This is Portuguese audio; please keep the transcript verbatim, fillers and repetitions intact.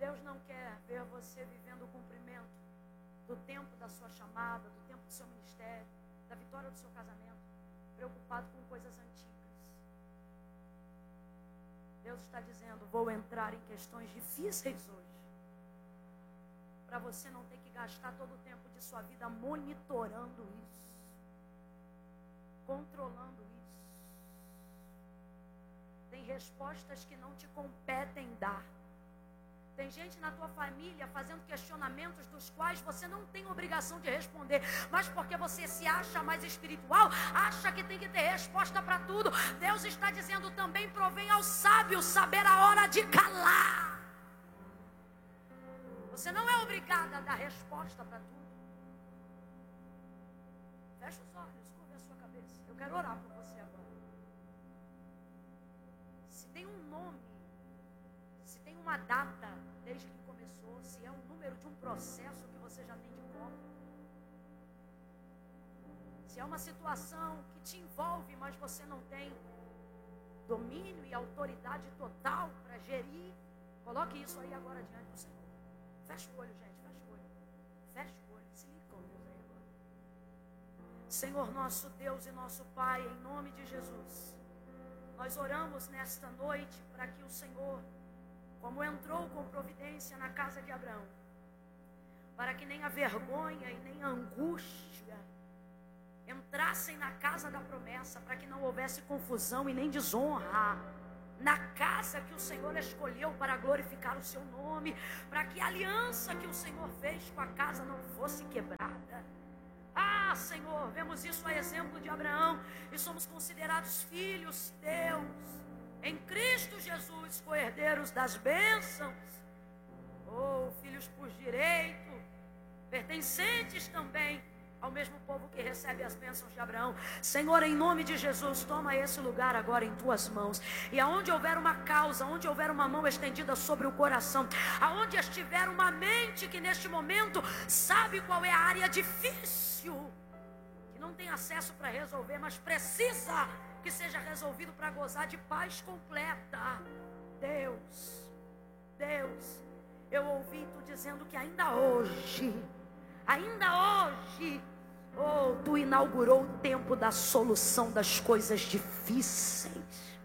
Deus não quer ver você vivendo o cumprimento do tempo da sua chamada, do tempo do seu ministério, da vitória do seu casamento, preocupado com coisas antigas. Deus está dizendo, vou entrar em questões difíceis hoje, para você não ter que gastar todo o tempo de sua vida monitorando isso, controlando isso. Tem respostas que não te competem dar. Tem gente na tua família fazendo questionamentos dos quais você não tem obrigação de responder, mas porque você se acha mais espiritual, acha que tem que ter resposta para tudo. Deus está dizendo também, provém ao sábio saber a hora de calar. Você não é obrigada a dar resposta para tudo. Fecha os olhos, curva a sua cabeça. Eu quero orar por você agora. Se tem um nome, se tem uma data desde que começou, se é um número de um processo que você já tem de conta, se é uma situação que te envolve, mas você não tem domínio e autoridade total para gerir, coloque isso aí agora diante do Senhor. Fecha o olho, gente, fecha o olho. Fecha o olho, se liga com Deus aí agora. Senhor nosso Deus e nosso Pai, em nome de Jesus, nós oramos nesta noite para que o Senhor, como entrou com providência na casa de Abraão, para que nem a vergonha e nem a angústia entrassem na casa da promessa, para que não houvesse confusão e nem desonra na casa que o Senhor escolheu para glorificar o seu nome, para que a aliança que o Senhor fez com a casa não fosse quebrada. Ah, Senhor, vemos isso a exemplo de Abraão, e somos considerados filhos teus, em Cristo Jesus, co-herdeiros das bênçãos, oh, filhos por direito, pertencentes também ao mesmo povo que recebe as bênçãos de Abraão. Senhor, em nome de Jesus, toma esse lugar agora em tuas mãos, e aonde houver uma causa, onde houver uma mão estendida sobre o coração, aonde estiver uma mente que neste momento sabe qual é a área difícil, que não tem acesso para resolver, mas precisa que seja resolvido para gozar de paz completa. Deus, Deus, eu ouvi tu dizendo que ainda hoje, ainda hoje, oh, tu inaugurou o tempo da solução das coisas difíceis.